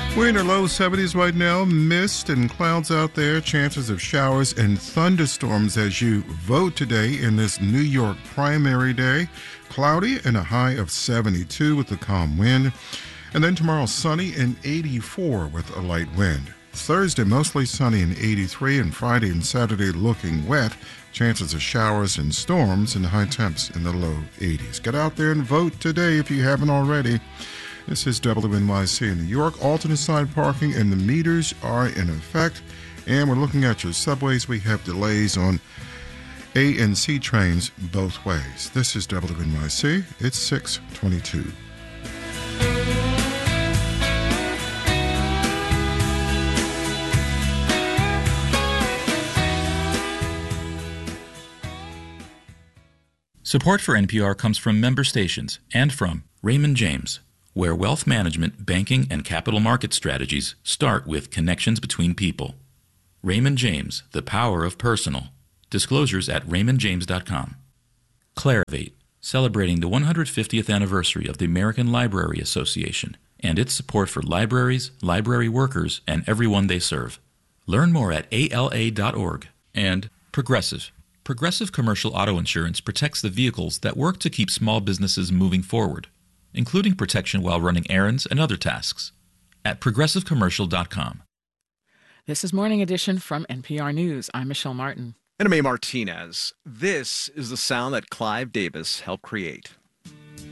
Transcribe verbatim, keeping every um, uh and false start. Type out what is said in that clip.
We're in the low seventies right now. Mist and clouds out there. Chances of showers and thunderstorms as you vote today in this New York primary day. Cloudy and a high of seventy-two with a calm wind. And then tomorrow, sunny and eighty-four with a light wind. Thursday, mostly sunny and eighty-three. And Friday and Saturday, looking wet. Chances of showers and storms and high temps in the low eighties. Get out there and vote today if you haven't already. This is W N Y C in New York. Alternate side parking and the meters are in effect. And we're looking at your subways. We have delays on A and C trains both ways. This is W N Y C. It's six twenty-two. Support for N P R comes from member stations and from Raymond James, where wealth management, banking, and capital market strategies start with connections between people. Raymond James, the power of personal. Disclosures at raymond james dot com. Clarivate, celebrating the one hundred fiftieth anniversary of the American Library Association and its support for libraries, library workers, and everyone they serve. Learn more at A L A dot org. And Progressive. Progressive Commercial Auto Insurance protects the vehicles that work to keep small businesses moving forward, including protection while running errands and other tasks. At progressive commercial dot com. This is Morning Edition from N P R News. I'm Michelle Martin. And I'm A. Martinez. This is the sound that Clive Davis helped create.